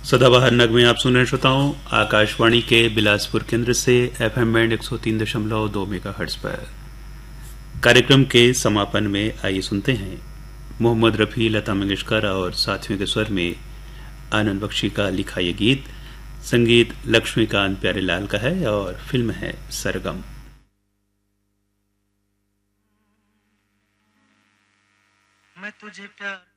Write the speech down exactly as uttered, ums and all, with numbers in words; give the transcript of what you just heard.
सदाबहार नगमे आप सुन रहे श्रोताओं आकाशवाणी के बिलासपुर केंद्र से एफएम बैंड एक सौ तीन दशमलव दो मेगाहर्ट्ज पर। कार्यक्रम के समापन में आइए सुनते हैं मोहम्मद रफी, लता मंगेशकर और साथियों के स्वर में आनंद बख्शी का लिखा ये गीत। संगीत लक्ष्मीकांत प्यारेलाल का है और फिल्म है सरगम। मैं तुझे प्यार